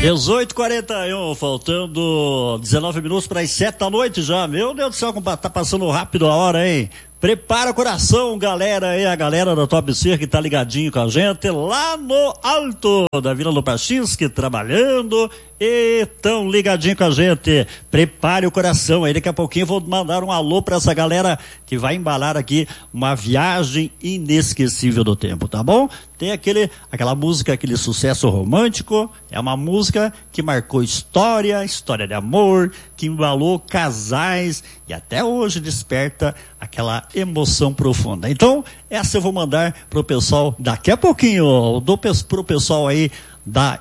18h41, faltando 19 minutos para as 7 da noite já. Meu Deus do céu, como tá passando rápido a hora, hein? Prepara o coração, galera aí, a galera da Top Sear que tá ligadinho com a gente lá no alto da Vila Lopachinski, trabalhando e tão ligadinho com a gente. Prepare o coração aí, daqui a pouquinho eu vou mandar um alô pra essa galera que vai embalar aqui uma viagem inesquecível do tempo, tá bom? Tem aquela música, aquele sucesso romântico, é uma música que marcou história de amor, que embalou casais e até hoje desperta aquela emoção profunda. Então, essa eu vou mandar pro pessoal daqui a pouquinho, pro pessoal aí da